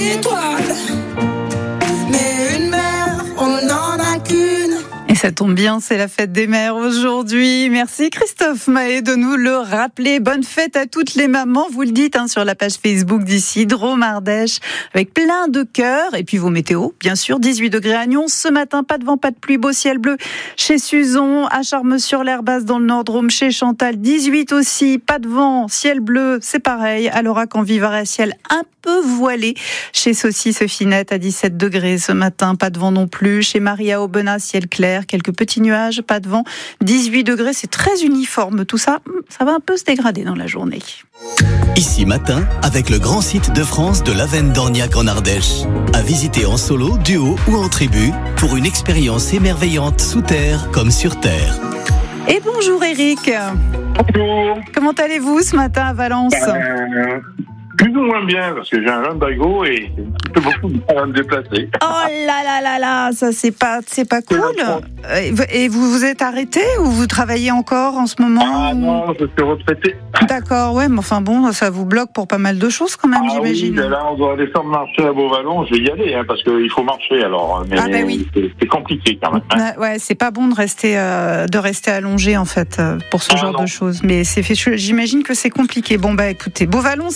étoile. Mais une mère, on n'en a qu'une. Et ça tombe bien, c'est la fête des mères aujourd'hui. Merci Christophe Mahé de nous le rappeler. Bonne fête à toutes les mamans, vous le dites sur la page Facebook d'ici, Drôme Ardèche, avec plein de cœurs. Et puis vos météos, bien sûr, 18 degrés à Nyon. Ce matin, pas de vent, pas de pluie, beau ciel bleu chez Suzon, à Charmes-sur-l'Herbasse dans le Nord, Drôme chez Chantal, 18 aussi, pas de vent, ciel bleu, c'est pareil. À l'Aurac en Vivarais, ciel un peu voilé. Chez Saucisse Finette à 17 degrés ce matin, pas de vent non plus. Chez Maria Aubenas, ciel clair, quelques petits nuages, pas de vent, 18 degrés, c'est très uniforme. Tout ça, ça va un peu se dégrader dans la journée. Ici matin, avec le grand site de France de l'Avenne d'Orniac en Ardèche. À visiter en solo, duo ou en tribu pour une expérience émerveillante sous terre comme sur terre. Et bonjour Eric. Bonjour. Comment allez-vous ce matin à Valence ? Plus ou moins bien, parce que j'ai un lumbago et j'ai beaucoup de mal à me déplacer. Oh là là là là, ça c'est pas cool. Et vous vous êtes arrêté ou vous travaillez encore en ce moment ? Ah non, je suis retraité. D'accord, ouais, mais enfin bon, ça vous bloque pour pas mal de choses quand même, j'imagine. Oui, là on doit descendre marcher à Beauvallon, je vais y aller, parce qu'il faut marcher alors. Mais oui. C'est compliqué quand même. Ouais, c'est pas bon de rester allongé en fait pour ce genre de choses. Mais j'imagine que c'est compliqué. Bon écoutez, Beauvallon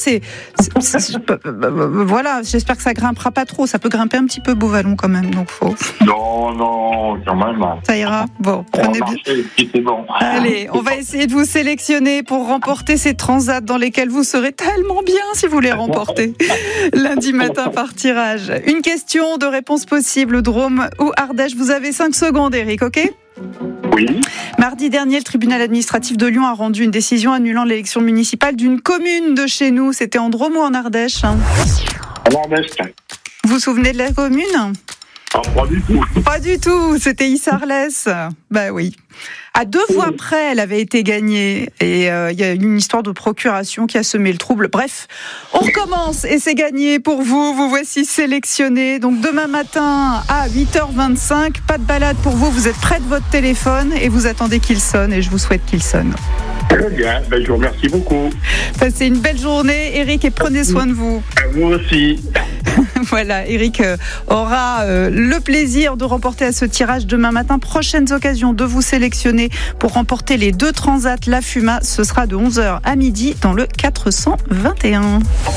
voilà, j'espère que ça grimpera pas trop. Ça peut grimper un petit peu Beauvallon quand même, donc faut. Non, quand même. Ça ira. Bon, prenez bien. C'est bon. Allez, on va essayer de vous sélectionner pour remporter ces transats dans lesquels vous serez tellement bien si vous les remportez. Lundi matin par tirage. Une question, de réponse possible, Drôme ou Ardèche. Vous avez 5 secondes, Eric, ok ? Oui. Mardi dernier, le tribunal administratif de Lyon a rendu une décision annulant l'élection municipale d'une commune de chez nous. C'était en Drôme ou en Ardèche ? En Ardèche. Vous vous souvenez de la commune ? Pas du tout. Pas du tout, c'était Issarlès. Oui. À 2 voix près, elle avait été gagnée. Et il y a une histoire de procuration qui a semé le trouble. Bref, on recommence et c'est gagné pour vous. Vous voici sélectionnés. Donc demain matin à 8h25, pas de balade pour vous. Vous êtes près de votre téléphone et vous attendez qu'il sonne. Et je vous souhaite qu'il sonne. Très bien, je vous remercie beaucoup. Passez une belle journée, Eric, et prenez soin de vous. À vous aussi. Voilà, Eric aura le plaisir de remporter à ce tirage demain matin. Prochaines occasions de vous sélectionner pour remporter les 2 transats La Fuma. Ce sera de 11h à midi dans le 421.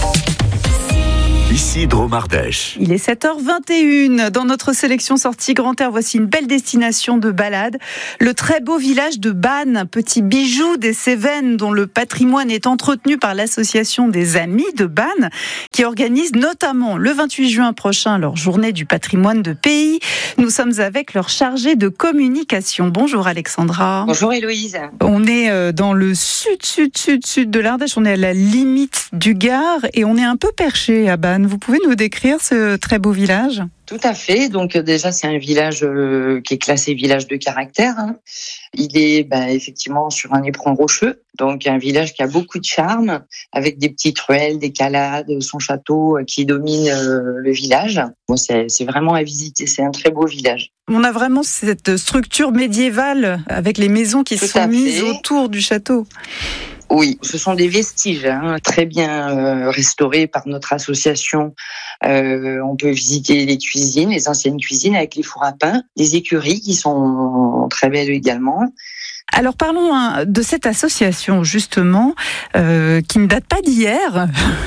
Ici Drôme Ardèche. Il est 7h21. Dans notre sélection sortie Grand Air, voici une belle destination de balade. Le très beau village de Bannes, petit bijou des Cévennes dont le patrimoine est entretenu par l'association des Amis de Bannes qui organise notamment le 28 juin prochain leur journée du patrimoine de pays. Nous sommes avec leur chargée de communication. Bonjour Alexandra. Bonjour Héloïse. On est dans le sud de l'Ardèche. On est à la limite du Gard et on est un peu perché à Bannes. Vous pouvez nous décrire ce très beau village ? Tout à fait. Donc déjà, c'est un village qui est classé village de caractère. Il est effectivement sur un éperon rocheux, donc un village qui a beaucoup de charme, avec des petites ruelles, des calades, son château qui domine le village. Bon, c'est vraiment à visiter. C'est un très beau village. On a vraiment cette structure médiévale avec les maisons qui sont mises autour du château. Oui, ce sont des vestiges très bien restaurés par notre association. On peut visiter les cuisines, les anciennes cuisines avec les fours à pain, les écuries qui sont très belles également. Alors parlons de cette association justement qui ne date pas d'hier.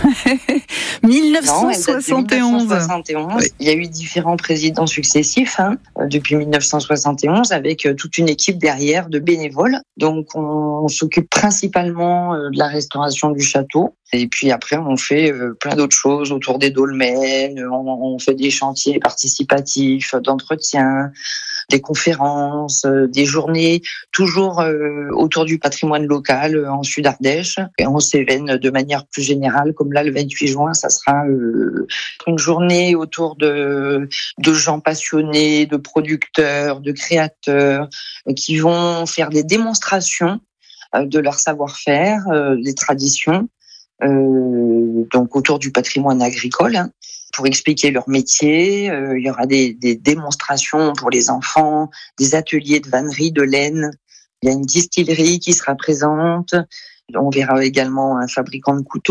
1971. Non, 1971. Oui. Il y a eu différents présidents successifs depuis 1971 avec toute une équipe derrière de bénévoles. Donc on s'occupe principalement de la restauration du château. Et puis après, on fait plein d'autres choses autour des dolmens. On fait des chantiers participatifs, d'entretien, des conférences, des journées toujours autour du patrimoine local en Sud-Ardèche et en Cévennes de manière plus générale. Comme là, le 28 juin, ça sera une journée autour de gens passionnés, de producteurs, de créateurs qui vont faire des démonstrations de leur savoir-faire, des traditions. Donc autour du patrimoine agricole pour expliquer leur métier. Il y aura des démonstrations pour les enfants, des ateliers de vannerie, de laine. Il y a une distillerie qui sera présente. On verra également un fabricant de couteaux.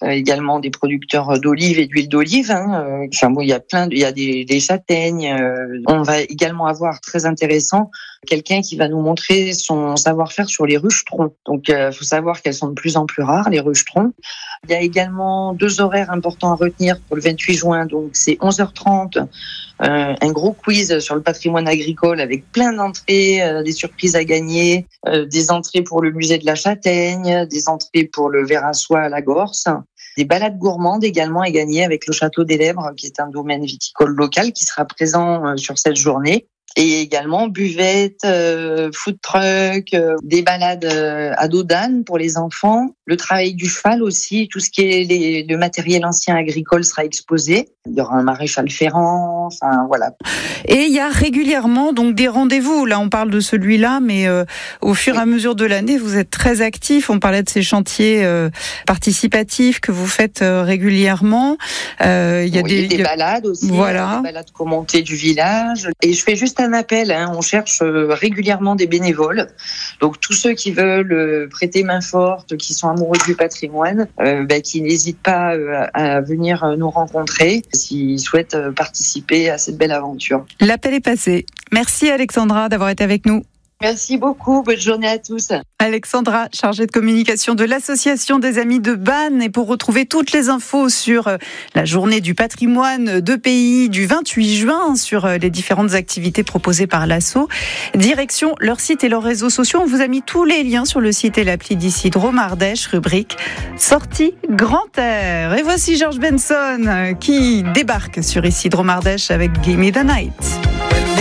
également des producteurs d'olives et d'huile d'olive. Enfin bon, il y a des châtaignes. On va également avoir, très intéressant, quelqu'un qui va nous montrer son savoir-faire sur les ruchetrons. Donc, faut savoir qu'elles sont de plus en plus rares, les ruchetrons. Il y a également 2 horaires importants à retenir pour le 28 juin. Donc, c'est 11h30, un gros quiz sur le patrimoine agricole avec plein d'entrées, des surprises à gagner, des entrées pour le musée de la Châtaigne, des entrées pour le verre à soie à la Gorse. Des balades gourmandes également à gagner avec le Château des Lèbres, qui est un domaine viticole local qui sera présent sur cette journée. Et également buvette, food truck, des balades à dos d'âne pour les enfants, le travail du cheval aussi, tout ce qui est le matériel ancien agricole sera exposé. Il y aura un maréchal ferrant, enfin voilà. Et il y a régulièrement donc des rendez-vous. Là, on parle de celui-là, mais au fur et à mesure de l'année, vous êtes très actifs. On parlait de ces chantiers participatifs que vous faites régulièrement. Il y a des balades aussi, voilà. Des balades commentées du village. Et je fais juste un appel. On cherche régulièrement des bénévoles. Donc tous ceux qui veulent prêter main forte, qui sont amoureux du patrimoine, qui n'hésitent pas à venir nous rencontrer s'ils souhaitent participer à cette belle aventure. L'appel est passé. Merci Alexandra d'avoir été avec nous. Merci beaucoup, bonne journée à tous. Alexandra, chargée de communication de l'Association des Amis de Bannes. Et pour retrouver toutes les infos sur la journée du patrimoine de pays du 28 juin, sur les différentes activités proposées par l'Asso, direction leur site et leurs réseaux sociaux. On vous a mis tous les liens sur le site et l'appli d'ici Drôme Ardèche, rubrique Sortie Grand Air. Et voici George Benson qui débarque sur ici Drôme Ardèche avec Gimme the Night.